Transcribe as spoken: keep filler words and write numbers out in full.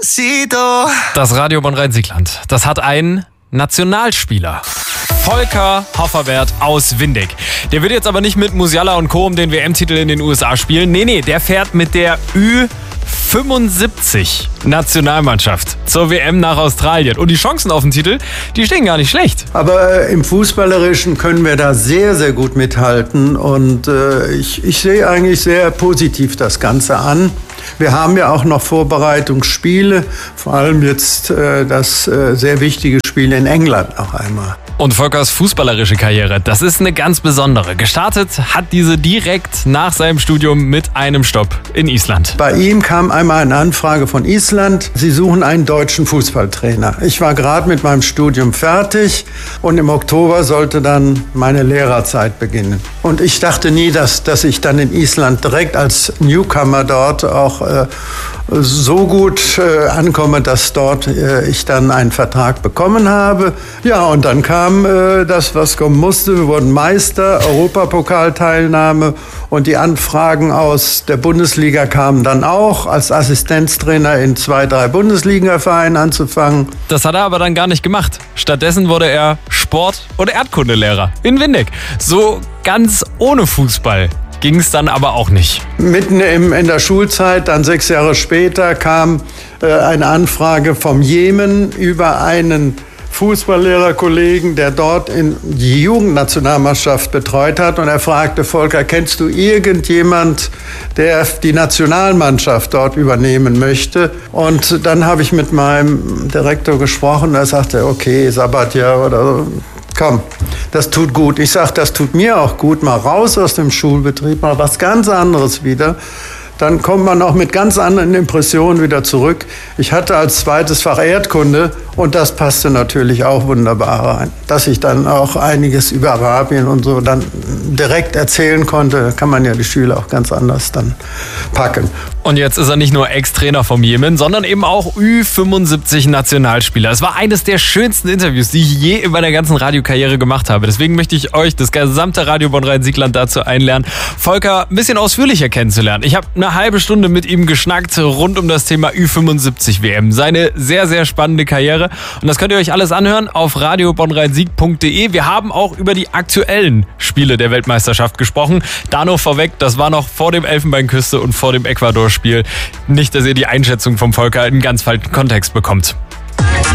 Despacito. Das Radio Bonn-Rhein-Siegland, das hat einen Nationalspieler. Volker Hofferwert aus Windig. Der wird jetzt aber nicht mit Musiala und Co. um den W M-Titel in den U S A spielen. Nee, nee, der fährt mit der Ü fünfundsiebzig Nationalmannschaft zur W M nach Australien. Und die Chancen auf den Titel, die stehen gar nicht schlecht. Aber äh, im Fußballerischen können wir da sehr, sehr gut mithalten. Und äh, ich, ich sehe eigentlich sehr positiv das Ganze an. Wir haben ja auch noch Vorbereitungsspiele, vor allem jetzt äh, das äh, sehr wichtige Spiel in England noch einmal. Und Volkers fußballerische Karriere, das ist eine ganz besondere. Gestartet hat diese direkt nach seinem Studium mit einem Stopp in Island. Bei ihm kam einmal eine Anfrage von Island. Sie suchen einen deutschen Fußballtrainer. Ich war gerade mit meinem Studium fertig und im Oktober sollte dann meine Lehrerzeit beginnen. Und ich dachte nie, dass, dass ich dann in Island direkt als Newcomer dort auch äh, so gut äh, ankomme, dass dort äh, ich dann einen Vertrag bekommen habe. Ja, und dann kam äh, das, was kommen musste. Wir wurden Meister, Europapokalteilnahme und die Anfragen aus der Bundesliga kamen dann auch, als Assistenztrainer in zwei, drei Bundesliga-Vereinen anzufangen. Das hat er aber dann gar nicht gemacht. Stattdessen wurde er Sport- und Erdkundelehrer in Windig. So ganz ohne Fußball ging es dann aber auch nicht. Mitten im, in der Schulzeit, dann sechs Jahre später, kam äh, eine Anfrage vom Jemen über einen Fußballlehrerkollegen, der dort in die Jugendnationalmannschaft betreut hat. Und er fragte, Volker, kennst du irgendjemand, der die Nationalmannschaft dort übernehmen möchte? Und dann habe ich mit meinem Direktor gesprochen. Er sagte, okay, Sabbatjahr oder so. Komm, das tut gut. Ich sage, das tut mir auch gut. Mal raus aus dem Schulbetrieb, mal was ganz anderes wieder. Dann kommt man auch mit ganz anderen Impressionen wieder zurück. Ich hatte als zweites Fach Erdkunde und das passte natürlich auch wunderbar rein. Dass ich dann auch einiges über Arabien und so dann direkt erzählen konnte, kann man ja die Schüler auch ganz anders dann packen. Und jetzt ist er nicht nur Ex-Trainer vom Jemen, sondern eben auch Ü fünfundsiebzig Nationalspieler. Es war eines der schönsten Interviews, die ich je in meiner ganzen Radiokarriere gemacht habe. Deswegen möchte ich euch, das gesamte Radio Bonn-Rhein-Siegland, dazu einladen, Volker ein bisschen ausführlicher kennenzulernen. Ich habe eine halbe Stunde mit ihm geschnackt rund um das Thema Ü fünfundsiebzig W M. Seine sehr, sehr spannende Karriere. Und das könnt ihr euch alles anhören auf radio bonn rhein sieg punkt de. Wir haben auch über die aktuellen Spiele der Weltmeisterschaft gesprochen. Da noch vorweg, das war noch vor dem Elfenbeinküste und vor dem Ecuador-Spiel. Nicht, dass ihr die Einschätzung vom Volker in ganz falschen Kontext bekommt.